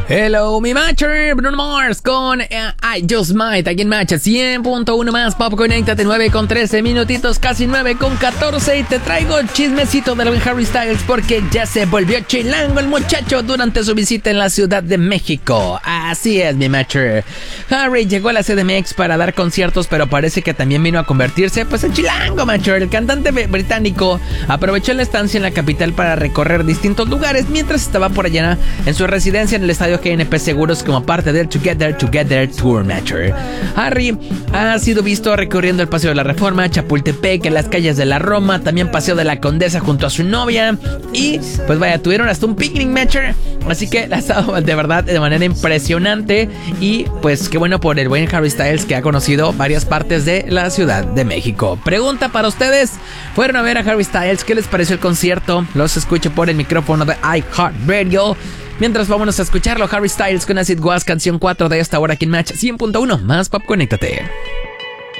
Hello, mi matcher, Bruno Mars con I Just Might, aquí en Match 100.1 más Pop, conéctate, 9 con 13 minutitos, casi 9 con 14, y te traigo chismecito del buen Harry Styles porque ya se volvió chilango el muchacho durante su visita en la Ciudad de México. Así es, mi matcher. Harry llegó a la CDMX para dar conciertos, pero parece que también vino a convertirse pues en chilango, matcher. El cantante británico aprovechó la estancia en la capital para recorrer distintos lugares mientras estaba por allá en su residencia en el estadio GNP Seguros como parte del Together Tour Matcher. Harry ha sido visto recorriendo el Paseo de la Reforma, Chapultepec, en las calles de la Roma, también Paseo de la Condesa junto a su novia, y pues vaya, tuvieron hasta un picnic, Matcher. Así que ha estado de verdad de manera impresionante, y pues qué bueno por el buen Harry Styles, que ha conocido varias partes de la Ciudad de México. Pregunta para ustedes: ¿fueron a ver a Harry Styles? ¿Qué les pareció el concierto? Los escucho por el micrófono de iHeartRadio. Mientras, vámonos a escucharlo, Harry Styles con Acid Was, canción 4 de esta hora aquí en Match 100.1 más Pop, conéctate.